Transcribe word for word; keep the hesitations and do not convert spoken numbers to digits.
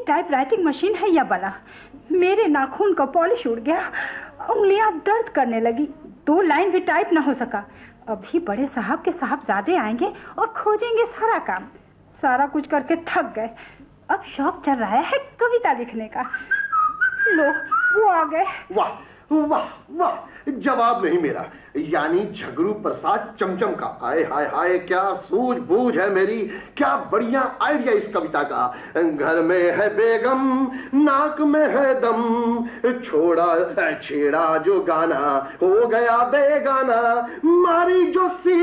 Typewriting machine है या बला। मेरे नाखून का पॉलिश उड़ गया, उंगलियां दर्द करने लगी, दो लाइन भी टाइप ना हो सका। अभी बड़े साहब के साहबजादे आएंगे और खोजेंगे सारा काम। सारा कुछ करके थक गए, अब शौक चल रहा है कविता लिखने का। लो वो आ गए। वाह वाह वाह, जवाब नहीं मेरा, यानी झगड़ू प्रसाद चमचम का। आए हाय हाय, क्या सूझबूझ है मेरी, क्या बढ़िया आइडिया इस कविता का। घर में है बेगम, नाक में है दम, छोड़ा छेड़ा जो गाना हो गया बेगाना, मारी जो सी